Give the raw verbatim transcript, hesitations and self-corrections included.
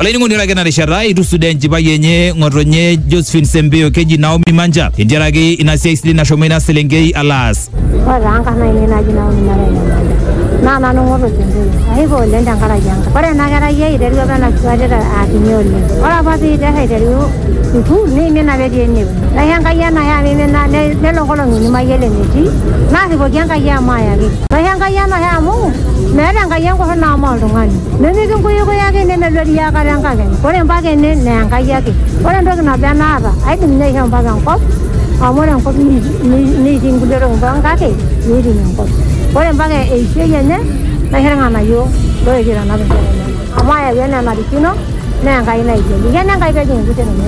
Alaini ngondi lake na rishara itu student bayenye ngotonye Josephine Sembeo keji Naomi Manja indiarage inasia isili na shomena selengei alas ora anga na ina Naomi Manja na na no ngoto tende aibo lenda ngara janga ora na gara ye ide ru bana swade atinyole ora pati de haide ru ku ni ni na bedi ni na yanga yana ya ni na ne longolo ni mayele ni ti na si bo yanga ya maya ki na yanga yana ya mu me ranga yango na ma ngani ne ni ku yo ya ke ne me ya ka ranga ke ora mbage ne ne anga ya ke ora ndo na bana ba ai ni ne ya mbaga ko amora ko ni ni dingulero mbanga ke ni dingo ora mbage e ye ne na heranga na yo do ye na na be amaya ye na na dikino ne anga ina ije ye na anga ibe dingo